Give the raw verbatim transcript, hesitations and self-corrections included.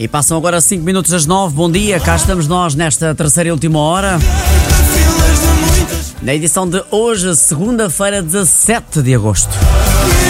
E passam agora cinco minutos das nove. Bom dia, cá estamos nós nesta terceira e última hora. Na edição de hoje, segunda-feira, dezassete de agosto.